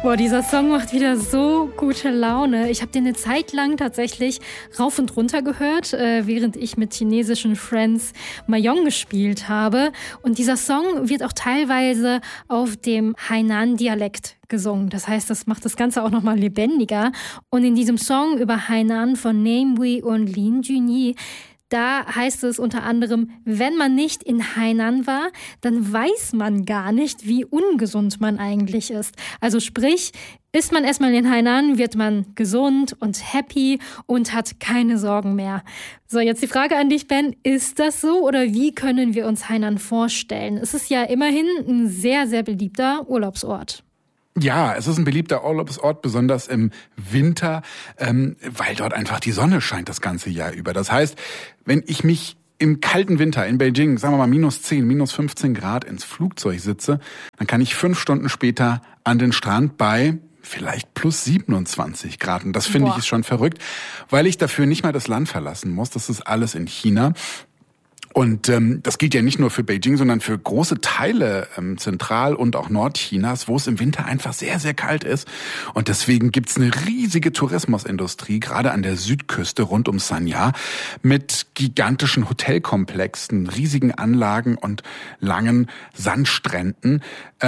Boah, dieser Song macht wieder so gute Laune. Ich habe den eine Zeit lang tatsächlich rauf und runter gehört, während ich mit chinesischen Friends Mahjong gespielt habe. Und dieser Song wird auch teilweise auf dem Hainan-Dialekt gesungen. Das heißt, das macht das Ganze auch nochmal lebendiger. Und in diesem Song über Hainan von Name Wei und Lin Junyi, da heißt es unter anderem, wenn man nicht in Hainan war, dann weiß man gar nicht, wie ungesund man eigentlich ist. Also sprich, ist man erstmal in Hainan, wird man gesund und happy und hat keine Sorgen mehr. So, jetzt die Frage an dich, Ben. Ist das so oder wie können wir uns Hainan vorstellen? Es ist ja immerhin ein sehr, sehr beliebter Urlaubsort. Ja, es ist ein beliebter Urlaubsort, besonders im Winter, weil dort einfach die Sonne scheint das ganze Jahr über. Das heißt, wenn ich mich im kalten Winter in Beijing, sagen wir mal -10, -15 Grad ins Flugzeug sitze, dann kann ich 5 Stunden später an den Strand bei vielleicht +27 Grad. Und das finde ich ist schon verrückt, weil ich dafür nicht mal das Land verlassen muss. Das ist alles in China. Und das gilt ja nicht nur für Beijing, sondern für große Teile Zentral- und auch Nordchinas, wo es im Winter einfach sehr, sehr kalt ist. Und deswegen gibt's eine riesige Tourismusindustrie, gerade an der Südküste rund um Sanya, mit gigantischen Hotelkomplexen, riesigen Anlagen und langen Sandstränden.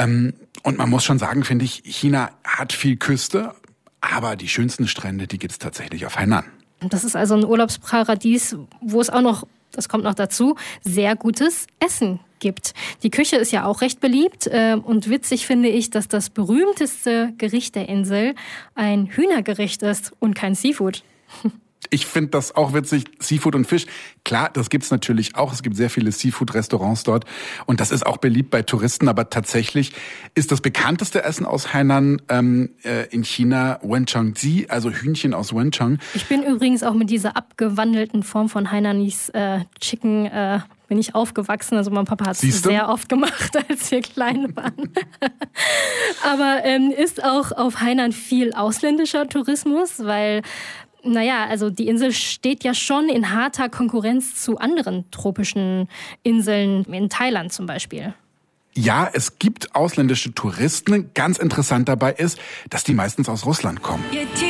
Und man muss schon sagen, finde ich, China hat viel Küste, aber die schönsten Strände, die gibt's tatsächlich auf Hainan. Das ist also ein Urlaubsparadies, wo es auch noch, das kommt noch dazu, sehr gutes Essen gibt. Die Küche ist ja auch recht beliebt und witzig finde ich, dass das berühmteste Gericht der Insel ein Hühnergericht ist und kein Seafood. Ich finde das auch witzig, Seafood und Fisch. Klar, das gibt's natürlich auch. Es gibt sehr viele Seafood-Restaurants dort und das ist auch beliebt bei Touristen. Aber tatsächlich ist das bekannteste Essen aus Hainan in China Wenzhongji, also Hühnchen aus Wenzhong. Ich bin übrigens auch mit dieser abgewandelten Form von Hainanese Chicken bin ich aufgewachsen. Also mein Papa hat es sehr oft gemacht, als wir klein waren. Aber ist auch auf Hainan viel ausländischer Tourismus, weil also die Insel steht ja schon in harter Konkurrenz zu anderen tropischen Inseln, in Thailand zum Beispiel. Ja, es gibt ausländische Touristen. Ganz interessant dabei ist, dass die meistens aus Russland kommen.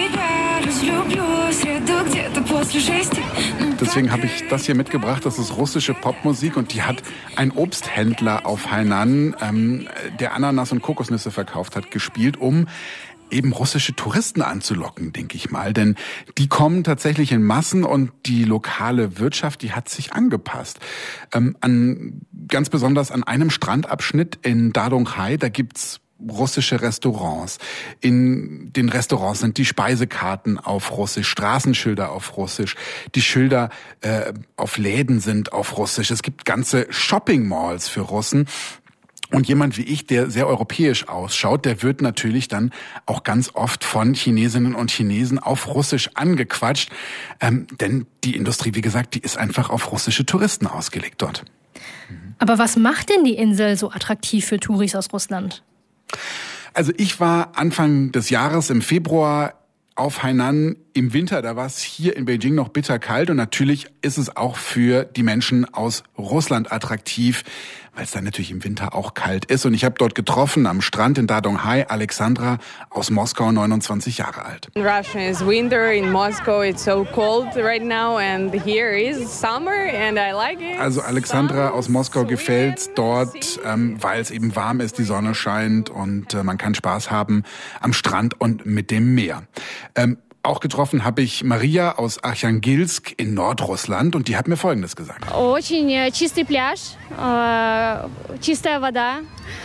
Deswegen habe ich das hier mitgebracht. Das ist russische Popmusik und die hat ein Obsthändler auf Hainan, der Ananas und Kokosnüsse verkauft hat, gespielt, um eben russische Touristen anzulocken, denke ich mal. Denn die kommen tatsächlich in Massen und die lokale Wirtschaft, die hat sich angepasst. Ganz besonders an einem Strandabschnitt in Dadonghai, da gibt's russische Restaurants. In den Restaurants sind die Speisekarten auf Russisch, Straßenschilder auf Russisch, die Schilder auf Läden sind auf Russisch. Es gibt ganze Shopping-Malls für Russen. Und jemand wie ich, der sehr europäisch ausschaut, der wird natürlich dann auch ganz oft von Chinesinnen und Chinesen auf Russisch angequatscht. Denn die Industrie, wie gesagt, die ist einfach auf russische Touristen ausgelegt dort. Aber was macht denn die Insel so attraktiv für Touris aus Russland? Also ich war Anfang des Jahres im Februar auf Hainan im Winter, da war es hier in Beijing noch bitterkalt und natürlich ist es auch für die Menschen aus Russland attraktiv, weil es dann natürlich im Winter auch kalt ist. Und ich habe dort getroffen am Strand in Dadonghai Alexandra aus Moskau, 29 Jahre alt. In Russia is winter, in Moscow it's so cold right now and here is summer and I like it. Also Alexandra aus Moskau gefällt's dort, weil es eben warm ist, die Sonne scheint und man kann Spaß haben am Strand und mit dem Meer. Auch getroffen habe ich Maria aus Archangelsk in Nordrussland und die hat mir Folgendes gesagt. Очень чистый пляж, чистая вода,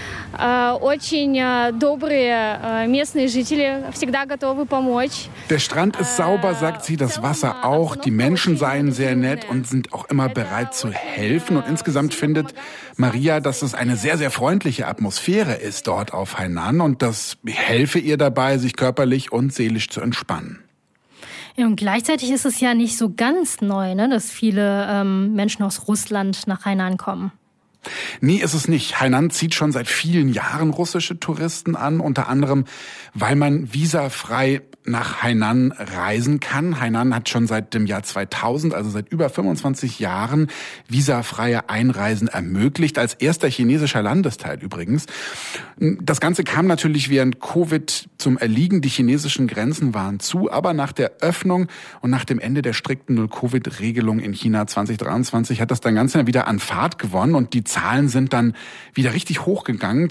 очень добрые местные жители, всегда готовы помочь. Der Strand ist sauber, sagt sie, das Wasser auch. Die Menschen seien sehr nett und sind auch immer bereit zu helfen. Und insgesamt findet Maria, dass es eine sehr, sehr freundliche Atmosphäre ist dort auf Hainan und das helfe ihr dabei, sich körperlich und seelisch zu entspannen. Ja, und gleichzeitig ist es ja nicht so ganz neu, ne, dass viele Menschen aus Russland nach Hainan kommen. Nee, ist es nicht. Hainan zieht schon seit vielen Jahren russische Touristen an, unter anderem, weil man visafrei nach Hainan reisen kann. Hainan hat schon seit dem Jahr 2000, also seit über 25 Jahren, visafreie Einreisen ermöglicht, als erster chinesischer Landesteil übrigens. Das Ganze kam natürlich während Covid zum Erliegen. Die chinesischen Grenzen waren zu, aber nach der Öffnung und nach dem Ende der strikten Null-Covid-Regelung in China 2023 hat das dann ganz wieder an Fahrt gewonnen und die Zahlen sind dann wieder richtig hochgegangen.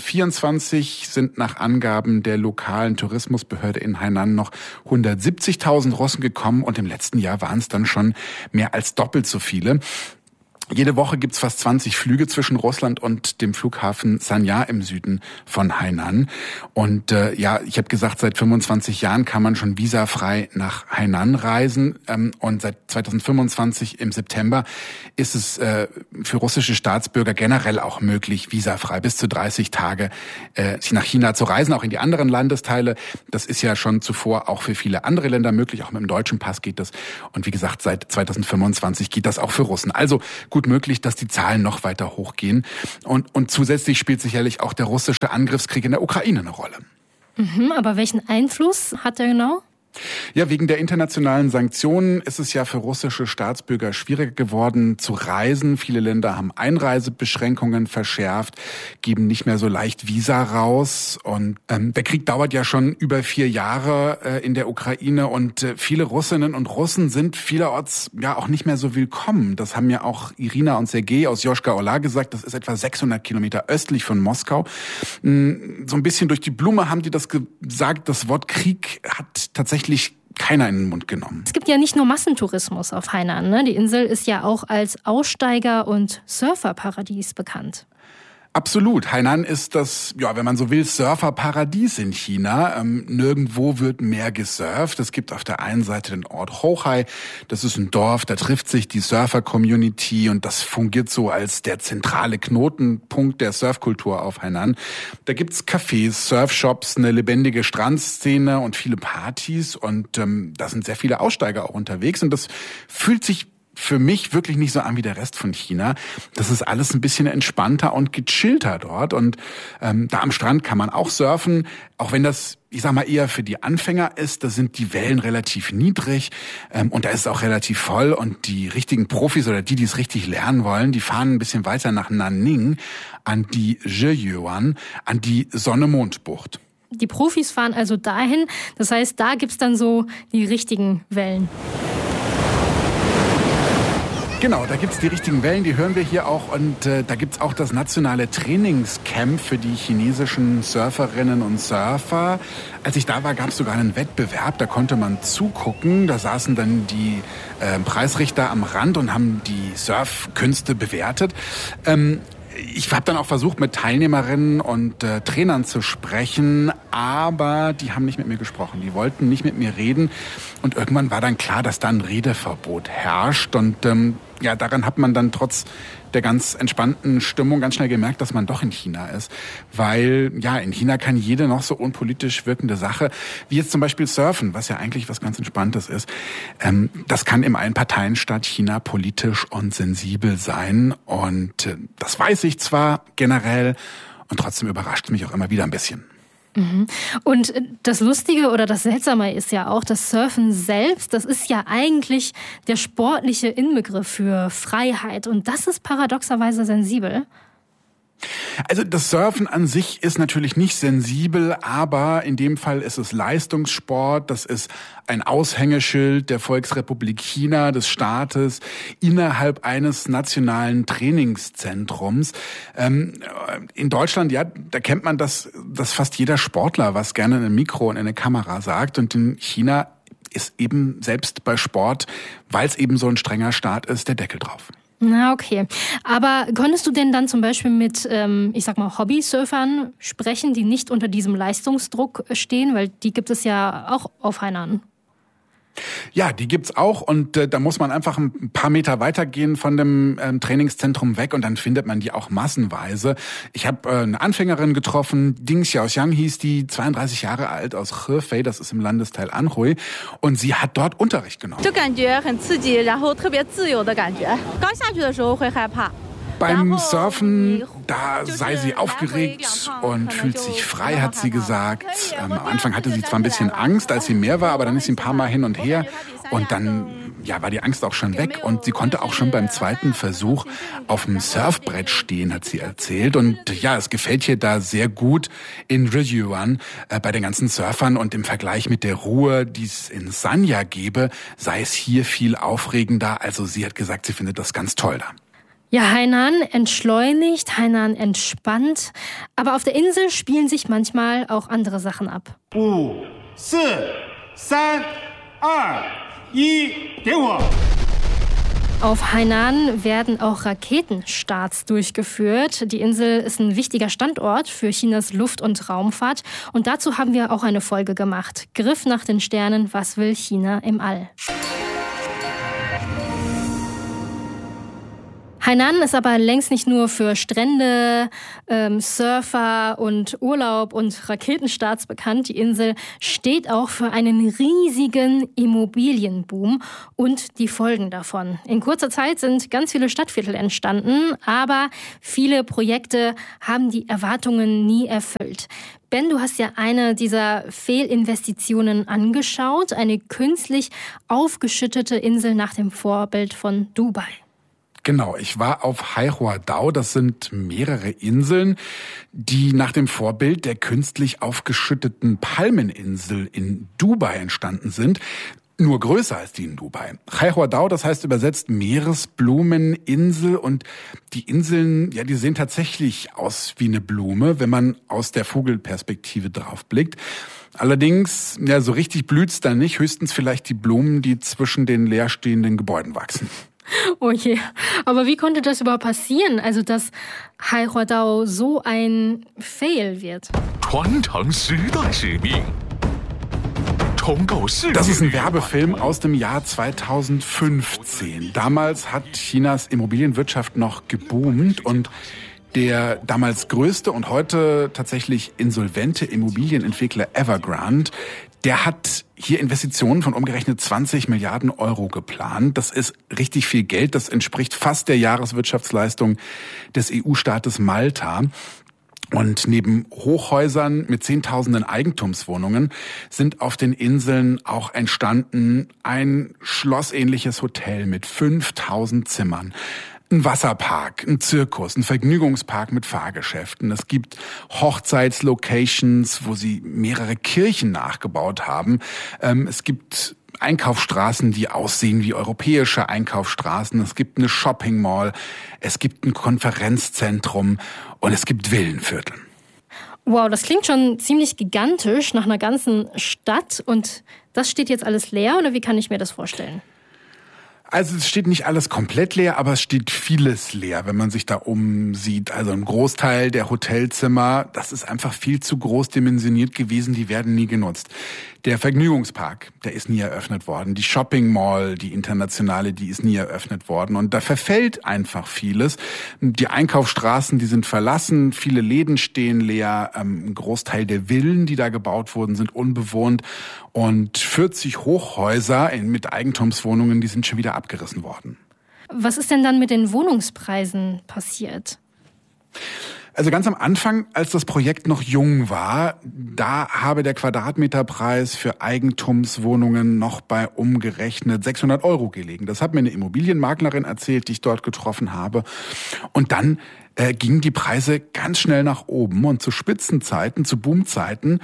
2024 sind nach Angaben der lokalen Tourismusbehörde in Hainan noch 170.000 Russen gekommen und im letzten Jahr waren es dann schon mehr als doppelt so viele. Jede Woche gibt's fast 20 Flüge zwischen Russland und dem Flughafen Sanya im Süden von Hainan. Und ich habe gesagt, seit 25 Jahren kann man schon visafrei nach Hainan reisen. Und seit 2025 im September ist es für russische Staatsbürger generell auch möglich, visafrei bis zu 30 Tage nach China zu reisen, auch in die anderen Landesteile. Das ist ja schon zuvor auch für viele andere Länder möglich. Auch mit dem deutschen Pass geht das. Und wie gesagt, seit 2025 geht das auch für Russen. Also gut möglich, dass die Zahlen noch weiter hochgehen. Und zusätzlich spielt sicherlich auch der russische Angriffskrieg in der Ukraine eine Rolle. Aber welchen Einfluss hat er genau? Ja, wegen der internationalen Sanktionen ist es ja für russische Staatsbürger schwieriger geworden zu reisen. Viele Länder haben Einreisebeschränkungen verschärft, geben nicht mehr so leicht Visa raus. Und der Krieg dauert ja schon über 4 Jahre in der Ukraine und viele Russinnen und Russen sind vielerorts ja auch nicht mehr so willkommen. Das haben ja auch Irina und Sergei aus Yoshkar-Ola gesagt. Das ist etwa 600 Kilometer östlich von Moskau. So ein bisschen durch die Blume haben die das gesagt. Das Wort Krieg hat tatsächlich keiner in den Mund genommen. Es gibt ja nicht nur Massentourismus auf Hainan, ne? Die Insel ist ja auch als Aussteiger- und Surferparadies bekannt. Absolut. Hainan ist das, ja, wenn man so will, Surferparadies in China. Nirgendwo wird mehr gesurft. Es gibt auf der einen Seite den Ort Hohhai. Das ist ein Dorf, da trifft sich die Surfer-Community und das fungiert so als der zentrale Knotenpunkt der Surfkultur auf Hainan. Da gibt's Cafés, Surfshops, eine lebendige Strandszene und viele Partys und da sind sehr viele Aussteiger auch unterwegs und das fühlt sich für mich wirklich nicht so an wie der Rest von China. Das ist alles ein bisschen entspannter und gechillter dort. Und da am Strand kann man auch surfen, auch wenn das, ich sag mal, eher für die Anfänger ist. Da sind die Wellen relativ niedrig und da ist es auch relativ voll. Und die richtigen Profis oder die es richtig lernen wollen, die fahren ein bisschen weiter nach Nanning an die Zheyuan, an die Sonne-Mond-Bucht. Die Profis fahren also dahin. Das heißt, da gibt's dann so die richtigen Wellen. Genau, da gibt's die richtigen Wellen, die hören wir hier auch. Und da gibt's auch das nationale Trainingscamp für die chinesischen Surferinnen und Surfer. Als ich da war, gab's sogar einen Wettbewerb, da konnte man zugucken. Da saßen dann die Preisrichter am Rand und haben die Surfkünste bewertet. Ich habe dann auch versucht, mit Teilnehmerinnen und Trainern zu sprechen, aber die haben nicht mit mir gesprochen. Die wollten nicht mit mir reden. Und irgendwann war dann klar, dass da ein Redeverbot herrscht. Und daran hat man dann trotz der ganz entspannten Stimmung ganz schnell gemerkt, dass man doch in China ist. Weil, ja, in China kann jede noch so unpolitisch wirkende Sache, wie jetzt zum Beispiel Surfen, was ja eigentlich was ganz Entspanntes ist, das kann im Einparteienstaat China politisch und sensibel sein. Und das weiß ich zwar generell und trotzdem überrascht es mich auch immer wieder ein bisschen. Und das Lustige oder das Seltsame ist ja auch, das Surfen selbst, das ist ja eigentlich der sportliche Inbegriff für Freiheit. Und das ist paradoxerweise sensibel. Also das Surfen an sich ist natürlich nicht sensibel, aber in dem Fall ist es Leistungssport. Das ist ein Aushängeschild der Volksrepublik China, des Staates, innerhalb eines nationalen Trainingszentrums. In Deutschland, ja, da kennt man das fast jeder Sportler, was gerne in ein Mikro und in eine Kamera sagt. Und in China ist eben selbst bei Sport, weil es eben so ein strenger Staat ist, der Deckel drauf. Na, okay. Aber konntest du denn dann zum Beispiel mit, Hobby-Surfern sprechen, die nicht unter diesem Leistungsdruck stehen? Weil die gibt es ja auch auf Hainan. Ja, die gibt's auch und da muss man einfach ein paar Meter weitergehen von dem Trainingszentrum weg und dann findet man die auch massenweise. Ich habe eine Anfängerin getroffen, Ding Xiaoxiang hieß die, 32 Jahre alt aus Hefei, das ist im Landesteil Anhui und sie hat dort Unterricht genommen. Beim Surfen, da sei sie aufgeregt und fühlt sich frei, hat sie gesagt. Am Anfang hatte sie zwar ein bisschen Angst, als sie mehr war, aber dann ist sie ein paar Mal hin und her. Und dann war die Angst auch schon weg und sie konnte auch schon beim zweiten Versuch auf dem Surfbrett stehen, hat sie erzählt. Und ja, es gefällt ihr da sehr gut in Ridgeway bei den ganzen Surfern und im Vergleich mit der Ruhe, die es in Sanya gäbe, sei es hier viel aufregender. Also sie hat gesagt, sie findet das ganz toll da. Ja, Hainan entschleunigt, Hainan entspannt. Aber auf der Insel spielen sich manchmal auch andere Sachen ab. 5, 4, 3, 2, 1, Auf Hainan werden auch Raketenstarts durchgeführt. Die Insel ist ein wichtiger Standort für Chinas Luft- und Raumfahrt. Und dazu haben wir auch eine Folge gemacht. Griff nach den Sternen, was will China im All? Hainan ist aber längst nicht nur für Strände, Surfer und Urlaub und Raketenstarts bekannt. Die Insel steht auch für einen riesigen Immobilienboom und die Folgen davon. In kurzer Zeit sind ganz viele Stadtviertel entstanden, aber viele Projekte haben die Erwartungen nie erfüllt. Ben, du hast ja eine dieser Fehlinvestitionen angeschaut, eine künstlich aufgeschüttete Insel nach dem Vorbild von Dubai. Genau, ich war auf Hai Hoa Dao. Das sind mehrere Inseln, die nach dem Vorbild der künstlich aufgeschütteten Palmeninsel in Dubai entstanden sind. Nur größer als die in Dubai. Hai Hoa Dao, das heißt übersetzt Meeresblumeninsel. Und die Inseln, ja, die sehen tatsächlich aus wie eine Blume, wenn man aus der Vogelperspektive drauf blickt. Allerdings, ja, so richtig blüht's da nicht. Höchstens vielleicht die Blumen, die zwischen den leerstehenden Gebäuden wachsen. Oh je, aber wie konnte das überhaupt passieren? Also, dass Hai Hoa Dao so ein Fail wird? Das ist ein Werbefilm aus dem Jahr 2015. Damals hat Chinas Immobilienwirtschaft noch geboomt und der damals größte und heute tatsächlich insolvente Immobilienentwickler Evergrande, der hat hier Investitionen von umgerechnet 20 Milliarden Euro geplant. Das ist richtig viel Geld. Das entspricht fast der Jahreswirtschaftsleistung des EU-Staates Malta. Und neben Hochhäusern mit Zehntausenden Eigentumswohnungen sind auf den Inseln auch entstanden ein schlossähnliches Hotel mit 5000 Zimmern. Ein Wasserpark, ein Zirkus, ein Vergnügungspark mit Fahrgeschäften. Es gibt Hochzeitslocations, wo sie mehrere Kirchen nachgebaut haben. Es gibt Einkaufsstraßen, die aussehen wie europäische Einkaufsstraßen. Es gibt eine Shopping Mall, es gibt ein Konferenzzentrum und es gibt Villenviertel. Wow, das klingt schon ziemlich gigantisch nach einer ganzen Stadt. Und das steht jetzt alles leer, oder wie kann ich mir das vorstellen? Also es steht nicht alles komplett leer, aber es steht vieles leer, wenn man sich da umsieht. Also ein Großteil der Hotelzimmer, das ist einfach viel zu groß dimensioniert gewesen, die werden nie genutzt. Der Vergnügungspark, der ist nie eröffnet worden. Die Shopping Mall, die internationale, die ist nie eröffnet worden. Und da verfällt einfach vieles. Die Einkaufsstraßen, die sind verlassen, viele Läden stehen leer. Ein Großteil der Villen, die da gebaut wurden, sind unbewohnt. Und 40 Hochhäuser mit Eigentumswohnungen, die sind schon wieder abgerissen worden. Was ist denn dann mit den Wohnungspreisen passiert? Also ganz am Anfang, als das Projekt noch jung war, da habe der Quadratmeterpreis für Eigentumswohnungen noch bei umgerechnet 600 Euro gelegen. Das hat mir eine Immobilienmaklerin erzählt, die ich dort getroffen habe. Und dann gingen die Preise ganz schnell nach oben und zu Spitzenzeiten, zu Boomzeiten,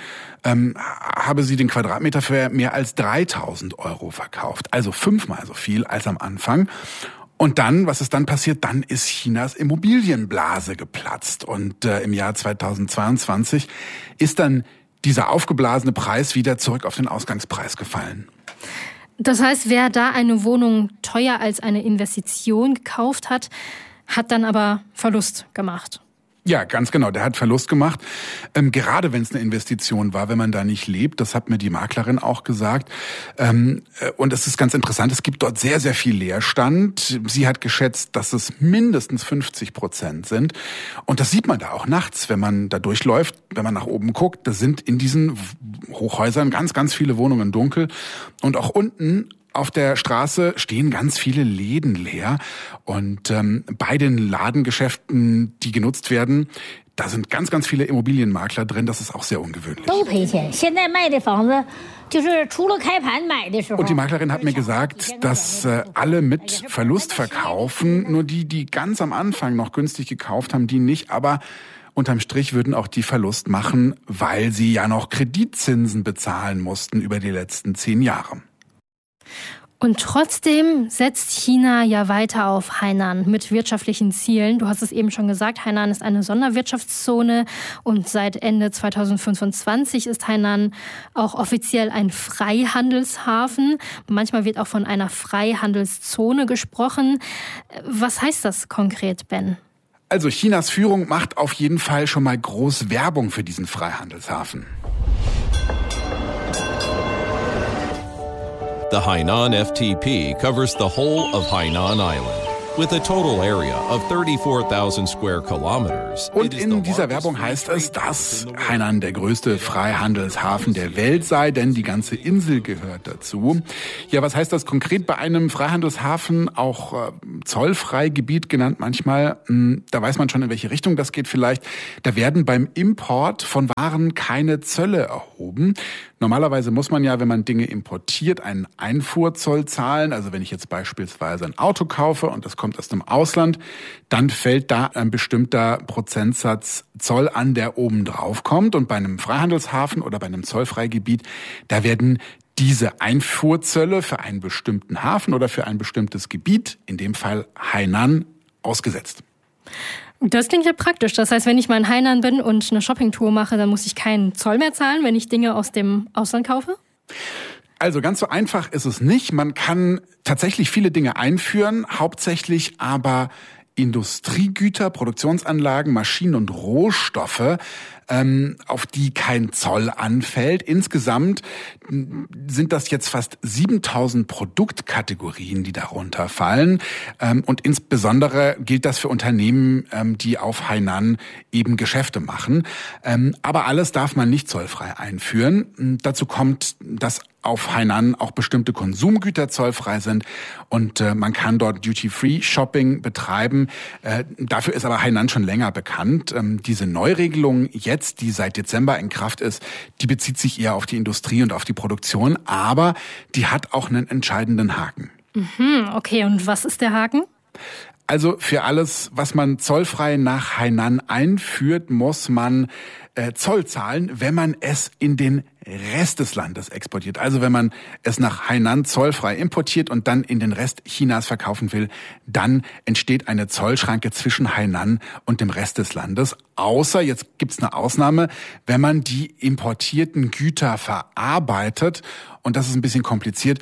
habe sie den Quadratmeter für mehr als 3.000 Euro verkauft. Also 5-mal so viel als am Anfang. Und dann, was ist dann passiert? Dann ist Chinas Immobilienblase geplatzt. Und im Jahr 2022 ist dann dieser aufgeblasene Preis wieder zurück auf den Ausgangspreis gefallen. Das heißt, wer da eine Wohnung teuer als eine Investition gekauft hat, hat dann aber Verlust gemacht. Ja, ganz genau. Der hat Verlust gemacht. Gerade wenn es eine Investition war, wenn man da nicht lebt. Das hat mir die Maklerin auch gesagt. Und es ist ganz interessant. Es gibt dort sehr, sehr viel Leerstand. Sie hat geschätzt, dass es mindestens 50% sind. Und das sieht man da auch nachts, wenn man da durchläuft, wenn man nach oben guckt. Da sind in diesen Hochhäusern ganz, ganz viele Wohnungen dunkel. Und auch unten auf der Straße stehen ganz viele Läden leer und bei den Ladengeschäften, die genutzt werden, da sind ganz, ganz viele Immobilienmakler drin. Das ist auch sehr ungewöhnlich. Und die Maklerin hat mir gesagt, dass alle mit Verlust verkaufen. Nur die ganz am Anfang noch günstig gekauft haben, die nicht. Aber unterm Strich würden auch die Verlust machen, weil sie ja noch Kreditzinsen bezahlen mussten über die letzten 10 Jahre. Und trotzdem setzt China ja weiter auf Hainan mit wirtschaftlichen Zielen. Du hast es eben schon gesagt, Hainan ist eine Sonderwirtschaftszone und seit Ende 2025 ist Hainan auch offiziell ein Freihandelshafen. Manchmal wird auch von einer Freihandelszone gesprochen. Was heißt das konkret, Ben? Also Chinas Führung macht auf jeden Fall schon mal groß Werbung für diesen Freihandelshafen. The Hainan FTP covers the whole of Hainan Island. With a total area of 34,000 square kilometers. Und in dieser Werbung heißt es, dass Hainan der größte Freihandelshafen der Welt sei, denn die ganze Insel gehört dazu. Ja, was heißt das konkret bei einem Freihandelshafen, auch Zollfreigebiet genannt manchmal? Da weiß man schon, in welche Richtung das geht vielleicht. Da werden beim Import von Waren keine Zölle erhoben. Normalerweise muss man ja, wenn man Dinge importiert, einen Einfuhrzoll zahlen. Also wenn ich jetzt beispielsweise ein Auto kaufe und das kommt aus dem Ausland, dann fällt da ein bestimmter Prozentsatz Zoll an, der oben drauf kommt. Und bei einem Freihandelshafen oder bei einem Zollfreigebiet, da werden diese Einfuhrzölle für einen bestimmten Hafen oder für ein bestimmtes Gebiet, in dem Fall Hainan, ausgesetzt. Das klingt ja praktisch. Das heißt, wenn ich mal in Hainan bin und eine Shoppingtour mache, dann muss ich keinen Zoll mehr zahlen, wenn ich Dinge aus dem Ausland kaufe? Also ganz so einfach ist es nicht. Man kann tatsächlich viele Dinge einführen, hauptsächlich aber Industriegüter, Produktionsanlagen, Maschinen und Rohstoffe, auf die kein Zoll anfällt. Insgesamt sind das jetzt fast 7.000 Produktkategorien, die darunter fallen. Und insbesondere gilt das für Unternehmen, die auf Hainan eben Geschäfte machen. Aber alles darf man nicht zollfrei einführen. Dazu kommt, dass auf Hainan auch bestimmte Konsumgüter zollfrei sind und man kann dort Duty-Free-Shopping betreiben. Dafür ist aber Hainan schon länger bekannt. Diese Neuregelung jetzt, die seit Dezember in Kraft ist, die bezieht sich eher auf die Industrie und auf die Produktion, aber die hat auch einen entscheidenden Haken. Okay, und was ist der Haken? Also für alles, was man zollfrei nach Hainan einführt, muss man Zoll zahlen, wenn man es in den Rest des Landes exportiert. Also wenn man es nach Hainan zollfrei importiert und dann in den Rest Chinas verkaufen will, dann entsteht eine Zollschranke zwischen Hainan und dem Rest des Landes. Außer, jetzt gibt's eine Ausnahme, wenn man die importierten Güter verarbeitet, und das ist ein bisschen kompliziert,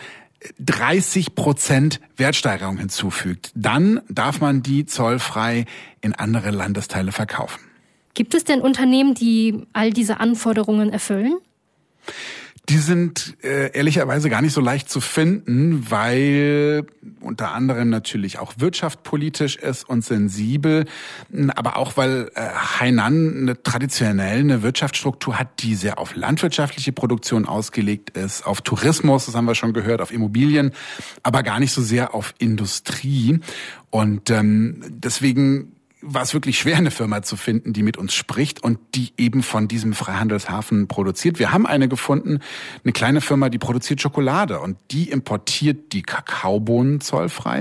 30% Wertsteigerung hinzufügt. Dann darf man die zollfrei in andere Landesteile verkaufen. Gibt es denn Unternehmen, die all diese Anforderungen erfüllen? Die sind ehrlicherweise gar nicht so leicht zu finden, weil unter anderem natürlich auch wirtschaftspolitisch ist und sensibel, aber auch weil Hainan traditionell eine Wirtschaftsstruktur hat, die sehr auf landwirtschaftliche Produktion ausgelegt ist, auf Tourismus, das haben wir schon gehört, auf Immobilien, aber gar nicht so sehr auf Industrie. Und deswegen war es wirklich schwer, eine Firma zu finden, die mit uns spricht und die eben von diesem Freihandelshafen produziert. Wir haben eine gefunden, eine kleine Firma, die produziert Schokolade und die importiert die Kakaobohnen zollfrei.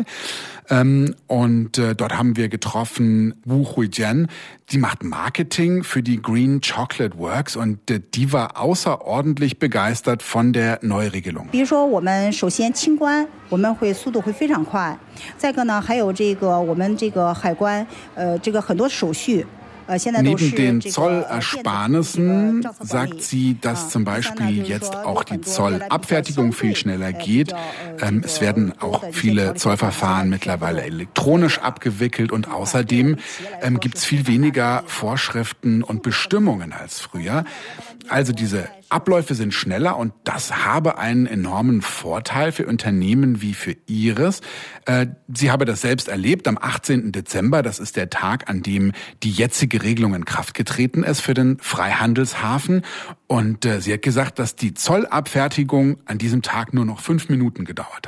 Und dort haben wir getroffen Wu Huijian, die macht Marketing für die Green Chocolate Works und die war außerordentlich begeistert von der Neuregelung. 比如说我们首先清关，我们会速度会非常快。再一个呢，还有这个我们这个海关这个很多手续。 Neben den Zollersparnissen sagt sie, dass zum Beispiel jetzt auch die Zollabfertigung viel schneller geht. Es werden auch viele Zollverfahren mittlerweile elektronisch abgewickelt und außerdem gibt's viel weniger Vorschriften und Bestimmungen als früher. Also diese Abläufe sind schneller und das habe einen enormen Vorteil für Unternehmen wie für Ihres. Sie habe das selbst erlebt am 18. Dezember. Das ist der Tag, an dem die jetzige Regelung in Kraft getreten ist für den Freihandelshafen. Und sie hat gesagt, dass die Zollabfertigung an diesem Tag nur noch 5 Minuten gedauert hat.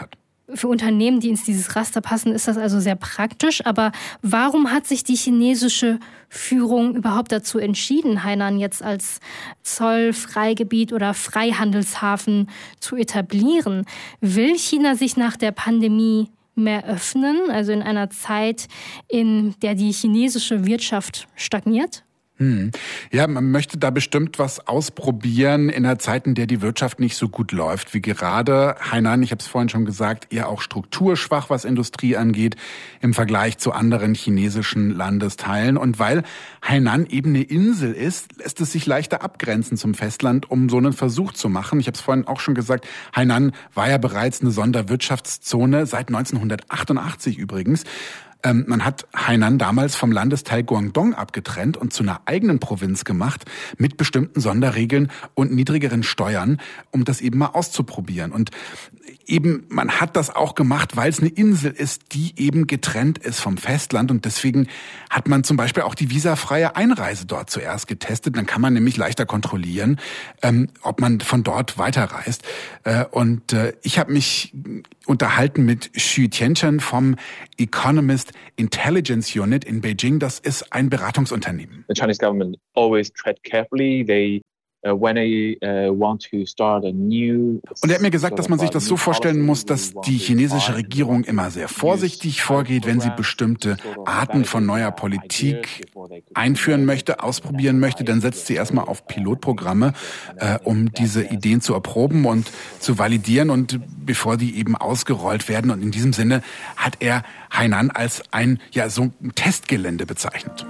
Für Unternehmen, die in dieses Raster passen, ist das also sehr praktisch. Aber warum hat sich die chinesische Führung überhaupt dazu entschieden, Hainan jetzt als Zollfreigebiet oder Freihandelshafen zu etablieren? Will China sich nach der Pandemie mehr öffnen, also in einer Zeit, in der die chinesische Wirtschaft stagniert? Ja, man möchte da bestimmt was ausprobieren in einer Zeit, in der die Wirtschaft nicht so gut läuft wie gerade. Hainan, ich habe es vorhin schon gesagt, eher auch strukturschwach, was Industrie angeht, im Vergleich zu anderen chinesischen Landesteilen. Und weil Hainan eben eine Insel ist, lässt es sich leichter abgrenzen zum Festland, um so einen Versuch zu machen. Ich habe es vorhin auch schon gesagt, Hainan war ja bereits eine Sonderwirtschaftszone, seit 1988 übrigens. Man hat Hainan damals vom Landesteil Guangdong abgetrennt und zu einer eigenen Provinz gemacht mit bestimmten Sonderregeln und niedrigeren Steuern, um das eben mal auszuprobieren. Und eben, man hat das auch gemacht, weil es eine Insel ist, die eben getrennt ist vom Festland. Und deswegen hat man zum Beispiel auch die visafreie Einreise dort zuerst getestet. Dann kann man nämlich leichter kontrollieren, ob man von dort weiterreist. Und ich habe mich unterhalten mit Xu Tianchen vom Economist Intelligence Unit in Beijing. Das ist ein Beratungsunternehmen. The Chinese government always tread carefully. They when they want to start a new. Und er hat mir gesagt, dass man sich das so vorstellen muss, dass die chinesische Regierung immer sehr vorsichtig vorgeht, wenn sie bestimmte Arten von neuer Politik einführen möchte, ausprobieren möchte. Dann setzt sie erstmal auf Pilotprogramme, um diese Ideen zu erproben und zu validieren und bevor die eben ausgerollt werden. Und in diesem Sinne hat er Hainan als ein Testgelände bezeichnet.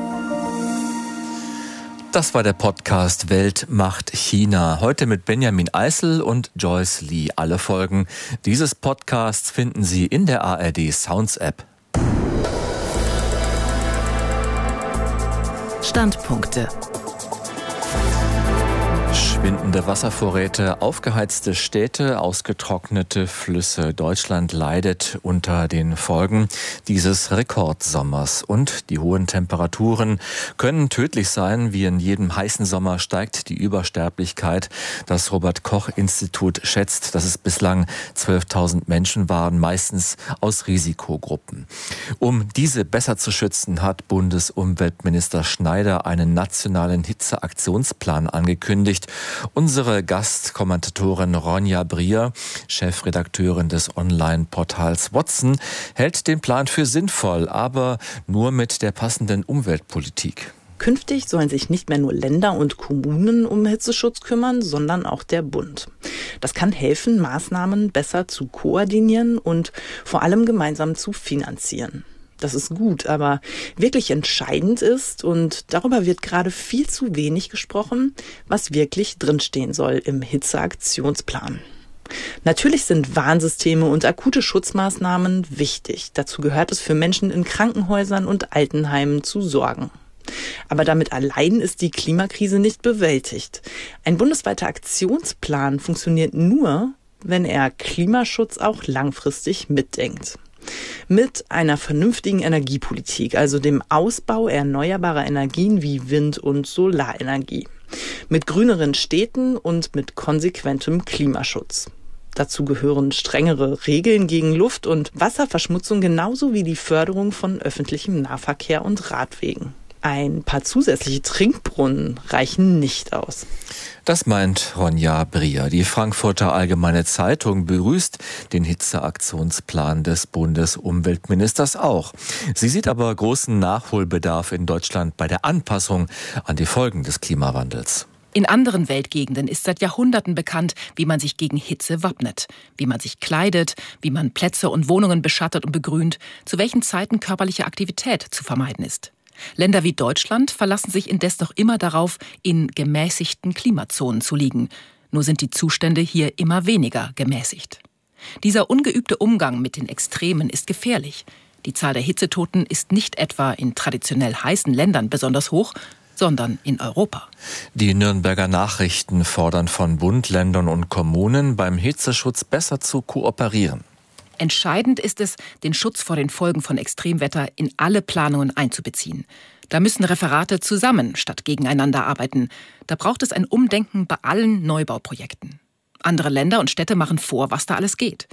Das war der Podcast Welt macht China. Heute mit Benjamin Eisel und Joyce Lee. Alle Folgen dieses Podcasts finden Sie in der ARD Sounds App. Standpunkte. Schwindende Wasservorräte, aufgeheizte Städte, ausgetrocknete Flüsse. Deutschland leidet unter den Folgen dieses Rekordsommers. Und die hohen Temperaturen können tödlich sein. Wie in jedem heißen Sommer steigt die Übersterblichkeit. Das Robert-Koch-Institut schätzt, dass es bislang 12.000 Menschen waren, meistens aus Risikogruppen. Um diese besser zu schützen, hat Bundesumweltminister Schneider einen nationalen Hitzeaktionsplan angekündigt. Unsere Gastkommentatorin Ronja Brier, Chefredakteurin des Online-Portals Watson, hält den Plan für sinnvoll, aber nur mit der passenden Umweltpolitik. Künftig sollen sich nicht mehr nur Länder und Kommunen um Hitzeschutz kümmern, sondern auch der Bund. Das kann helfen, Maßnahmen besser zu koordinieren und vor allem gemeinsam zu finanzieren. Das ist gut, aber wirklich entscheidend ist, und darüber wird gerade viel zu wenig gesprochen, was wirklich drinstehen soll im Hitzeaktionsplan. Natürlich sind Warnsysteme und akute Schutzmaßnahmen wichtig. Dazu gehört es, für Menschen in Krankenhäusern und Altenheimen zu sorgen. Aber damit allein ist die Klimakrise nicht bewältigt. Ein bundesweiter Aktionsplan funktioniert nur, wenn er Klimaschutz auch langfristig mitdenkt. Mit einer vernünftigen Energiepolitik, also dem Ausbau erneuerbarer Energien wie Wind- und Solarenergie. Mit grüneren Städten und mit konsequentem Klimaschutz. Dazu gehören strengere Regeln gegen Luft- und Wasserverschmutzung genauso wie die Förderung von öffentlichem Nahverkehr und Radwegen. Ein paar zusätzliche Trinkbrunnen reichen nicht aus. Das meint Ronja Brier. Die Frankfurter Allgemeine Zeitung begrüßt den Hitzeaktionsplan des Bundesumweltministers auch. Sie sieht aber großen Nachholbedarf in Deutschland bei der Anpassung an die Folgen des Klimawandels. In anderen Weltgegenden ist seit Jahrhunderten bekannt, wie man sich gegen Hitze wappnet, wie man sich kleidet, wie man Plätze und Wohnungen beschattet und begrünt, zu welchen Zeiten körperliche Aktivität zu vermeiden ist. Länder wie Deutschland verlassen sich indes noch immer darauf, in gemäßigten Klimazonen zu liegen. Nur sind die Zustände hier immer weniger gemäßigt. Dieser ungeübte Umgang mit den Extremen ist gefährlich. Die Zahl der Hitzetoten ist nicht etwa in traditionell heißen Ländern besonders hoch, sondern in Europa. Die Nürnberger Nachrichten fordern von Bund, Ländern und Kommunen, beim Hitzeschutz besser zu kooperieren. Entscheidend ist es, den Schutz vor den Folgen von Extremwetter in alle Planungen einzubeziehen. Da müssen Referate zusammen statt gegeneinander arbeiten. Da braucht es ein Umdenken bei allen Neubauprojekten. Andere Länder und Städte machen vor, was da alles geht.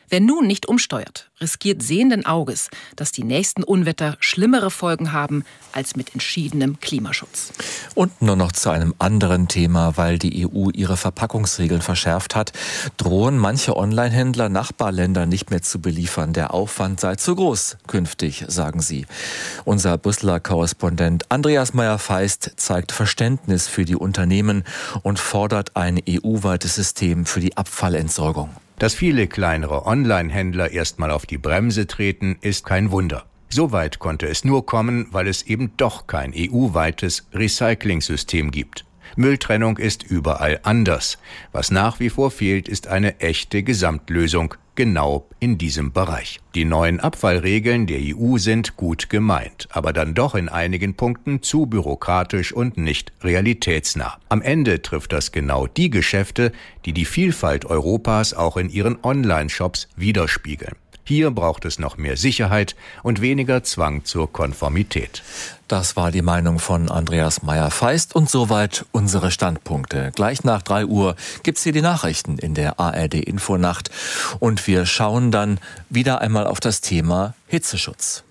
Wer nun nicht umsteuert, riskiert sehenden Auges, dass die nächsten Unwetter schlimmere Folgen haben als mit entschiedenem Klimaschutz. Und nur noch zu einem anderen Thema, weil die EU ihre Verpackungsregeln verschärft hat, drohen manche Onlinehändler Nachbarländer nicht mehr zu beliefern. Der Aufwand sei zu groß künftig, sagen sie. Unser Brüsseler Korrespondent Andreas Meyer-Feist zeigt Verständnis für die Unternehmen und fordert ein EU-weites System für die Abfallentsorgung. Dass viele kleinere Online-Händler erstmal auf die Bremse treten, ist kein Wunder. Soweit konnte es nur kommen, weil es eben doch kein EU-weites Recycling-System gibt. Mülltrennung ist überall anders. Was nach wie vor fehlt, ist eine echte Gesamtlösung, genau in diesem Bereich. Die neuen Abfallregeln der EU sind gut gemeint, aber dann doch in einigen Punkten zu bürokratisch und nicht realitätsnah. Am Ende trifft das genau die Geschäfte, die die Vielfalt Europas auch in ihren Online-Shops widerspiegeln. Hier braucht es noch mehr Sicherheit und weniger Zwang zur Konformität. Das war die Meinung von Andreas Meyer-Feist und soweit unsere Standpunkte. Gleich nach 3 Uhr gibt's hier die Nachrichten in der ARD Infonacht und wir schauen dann wieder einmal auf das Thema Hitzeschutz.